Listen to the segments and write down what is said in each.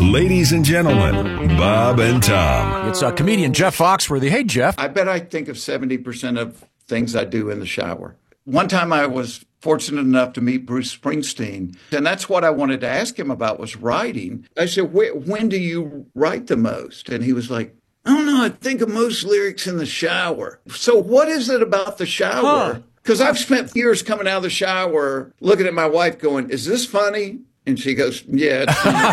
Ladies and gentlemen, Bob and Tom. It's comedian Jeff Foxworthy. Hey, Jeff. I bet I think of 70% of things I do in the shower. One time I was fortunate enough to meet Bruce Springsteen, and that's what I wanted to ask him about was writing. I said, when do you write the most? And he was like, I don't know, I think of most lyrics in the shower. So what is it about the shower? Because I've spent years coming out of the shower looking at my wife going, is this funny? And she goes, yeah, it's funny.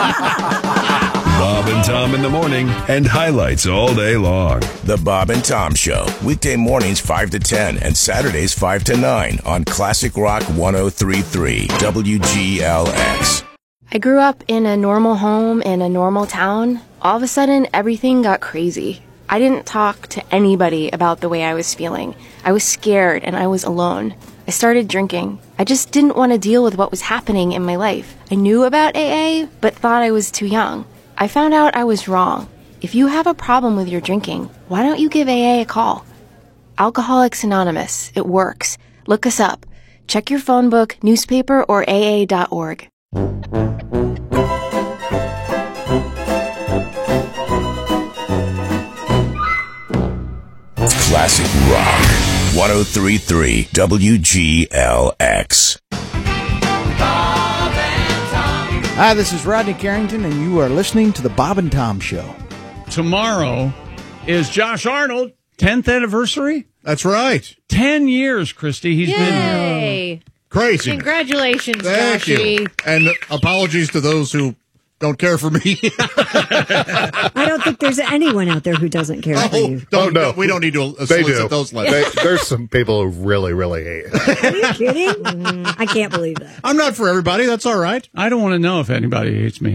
Bob and Tom in the morning and highlights all day long. The Bob and Tom Show, weekday mornings 5 to 10 and Saturdays 5 to 9 on Classic Rock 103.3 WGLX. I grew up in a normal home in a normal town. All of a sudden, everything got crazy. I didn't talk to anybody about the way I was feeling. I was scared and I was alone. I started drinking. I just didn't want to deal with what was happening in my life. I knew about AA, but thought I was too young. I found out I was wrong. If you have a problem with your drinking, why don't you give AA a call? Alcoholics Anonymous. It works. Look us up. Check your phone book, newspaper, or AA.org. Classic Rock 103.3 WGLX. Hi, this is Rodney Carrington, and you are listening to the Bob and Tom Show. Tomorrow is Josh Arnold, 10th anniversary. That's right. 10 years, Christy. He's been Yay! Crazy. Congratulations, Thank Joshy. you. And apologies to those who don't care for me. I don't think there's anyone out there who doesn't care for you. No. We don't need to solicit those letters. There's some people who really, really hate it. Are you kidding? I can't believe that. I'm not for everybody. That's all right. I don't want to know if anybody hates me.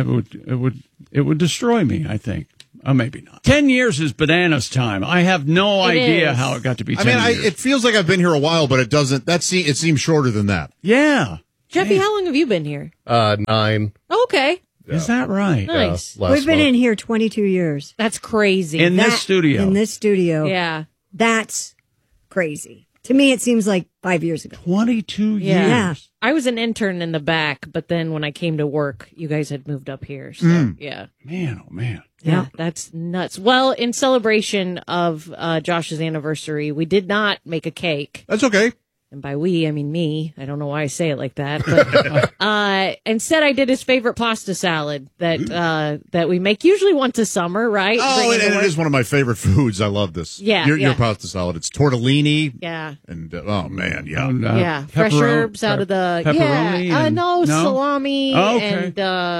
It would destroy me, I think. Maybe not. 10 years is bananas time. I have no idea how it got to be 10 years. It feels like I've been here a while, but it doesn't. It seems shorter than that. Yeah. Jeffy, how long have you been here? 9. Okay. Yeah. Is that right? Nice. We've been in here 22 years. That's crazy. In this studio. In this studio. Yeah. That's crazy. To me, it seems like 5 years ago. 22 years. Yeah. I was an intern in the back, but then when I came to work, you guys had moved up here. So, yeah. Man, oh, man. Yeah, that's nuts. Well, in celebration of Josh's anniversary, we did not make a cake. That's okay. And by we, I mean me. I don't know why I say it like that. But instead, I did his favorite pasta salad that we make usually once a summer, right? Oh, and it is one of my favorite foods. I love this. Yeah, your pasta salad. It's tortini. Yeah. And oh man, yeah. Yeah, fresh herbs out of the pepperoni. No, salami and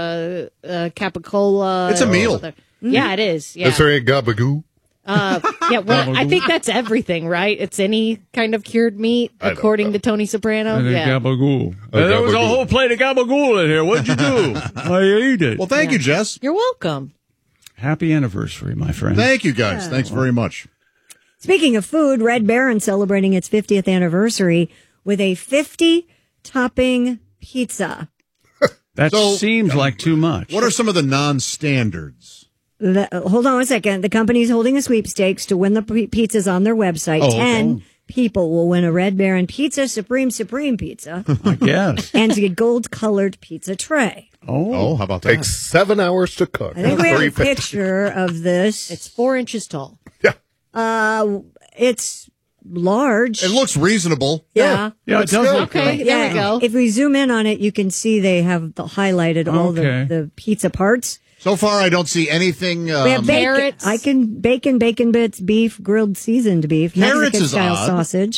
capicola. It's a meal. Yeah, it is. Yeah. Is there any gabagoo? Yeah, well, I think that's everything, right? It's any kind of cured meat, according to Tony Soprano. Yeah. Gabagool. There was a whole plate of gabagool in here. What'd you do? I ate it. Well, thank you, Jess. You're welcome. Happy anniversary, my friend. Thank you, guys. Thanks very much. Speaking of food, Red Baron celebrating its 50th anniversary with a 50-topping pizza. That seems like too much. What are some of the non-standards? Hold on a second. The company's holding a sweepstakes to win the pizzas on their website. 10 people will win a Red Baron Pizza Supreme Pizza. I guess. And a gold-colored pizza tray. Oh, how about that? Takes 7 hours to cook. I think we have a picture of this. It's 4 inches tall. Yeah. It's large. It looks reasonable. Yeah. Yeah, it does look Okay, good. there we go. If we zoom in on it, you can see they have highlighted all the pizza parts. So far, I don't see anything. We have carrots. bacon bits, beef, grilled seasoned beef, Carrots is Mexican-style odd. sausage.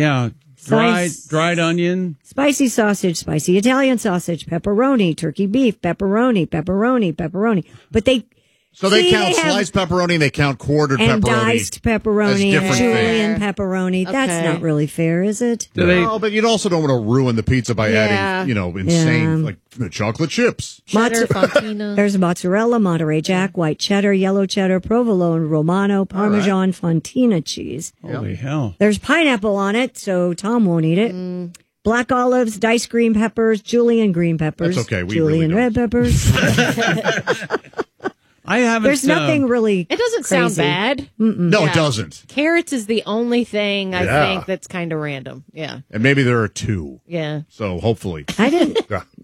Dried onion. Spicy sausage, spicy Italian sausage, pepperoni, turkey beef, pepperoni. But they count sliced pepperoni and they count quartered and pepperoni. Diced pepperoni and Julian pepperoni. Okay. That's not really fair, is it? No, but you also don't want to ruin the pizza by adding, insane, like chocolate chips. Cheddar, Fontina. There's mozzarella, Monterey Jack, white cheddar, yellow cheddar, provolone, Romano, Parmesan, Fontina cheese. Holy hell. There's pineapple on it, so Tom won't eat it. Black olives, diced green peppers, Julian green peppers. That's okay. We Julian really red peppers. I haven't. There's nothing really. It doesn't crazy. sound bad. No, it doesn't. Carrots is the only thing I think that's kind of random. Yeah. And maybe there are 2. Yeah. So hopefully. I didn't.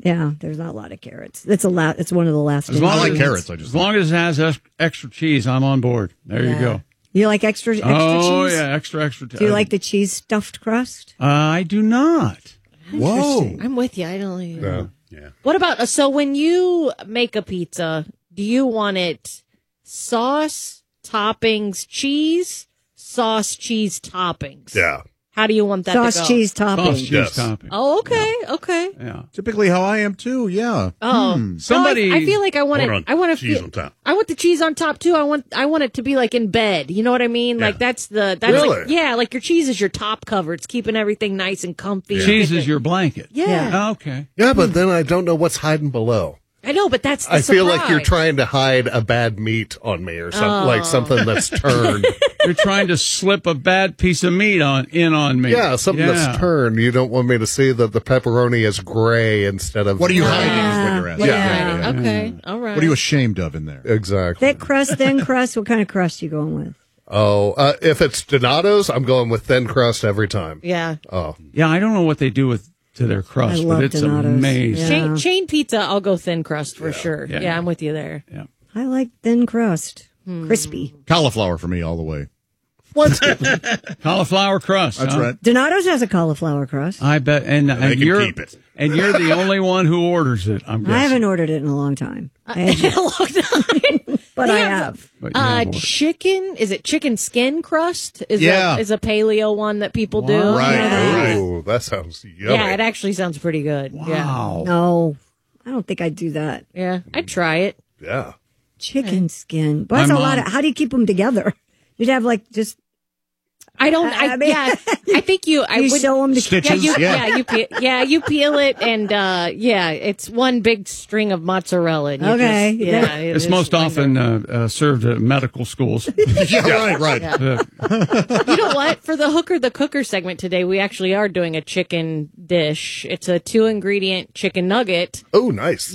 Yeah, there's not a lot of carrots. It's one of the last. I like carrots. As long as it has extra cheese, I'm on board. There you go. You like extra cheese? Oh, yeah, extra. Do you like the cheese stuffed crust? I do not. Whoa. I'm with you. I don't like No. Yeah. What about, so when you make a pizza, do you want it sauce, toppings, cheese, sauce, cheese, toppings? Yeah. How do you want that to go? Sauce, cheese, toppings. Sauce, cheese, Yes. topping. Oh, okay. Yeah. Typically how I am too, yeah. Oh, Somebody. I feel like I want Hold it. on. I want Cheese on top. I want the cheese on top too. I want it to be like in bed. You know what I mean? Yeah. Like that's Really? like, yeah, like your cheese is your top cover. It's keeping everything nice and comfy. Cheese is your blanket. Yeah. Okay. Yeah, but then I don't know what's hiding below. I know, but that's the I feel like you're surprise. trying to hide a bad meat on me or something, like something that's turned. You're trying to slip a bad piece of meat in on me. Yeah, something that's turned. You don't want me to see that the pepperoni is gray instead of. What are you hiding is what you're asking. Yeah. Okay, all right. What are you ashamed of in there? Exactly. Thick crust, thin crust. What kind of crust you going with? Oh, if it's Donato's, I'm going with thin crust every time. Yeah. Oh, Yeah, I don't know what they do to their crust, I love but it's Donato's. amazing. Yeah. Chain pizza, I'll go thin crust for sure. Yeah. Yeah, I'm with you there. Yeah. I like thin crust, crispy. Cauliflower for me all the way. what? Cauliflower crust. That's huh? right. Donato's has a cauliflower crust. I bet, and They can you're keep it. and you're the only one who orders it. I'm guessing. I haven't ordered it in a long time. I had- A long time. but I have. But you have ordered. Chicken, is it chicken skin crust? Is Yeah. is a paleo one that people do. Wow. Right. Yeah. Ooh, that sounds yummy. Yeah, it actually sounds pretty good. Wow. No, I don't think I'd do that. Yeah, I'd try it. Yeah. Chicken skin. But that's a My lot mom- of. How do you keep them together? You'd have like just. I don't. I mean- I think you. I You would sew 'em to- Stitches, you peel it, and it's one big string of mozzarella. And you Okay. just, yeah, It's most often served at medical schools. Yeah, right. You know what? For the Hooker the Cooker segment today, we actually are doing a chicken dish. It's a 2-ingredient chicken nugget. Oh, nice.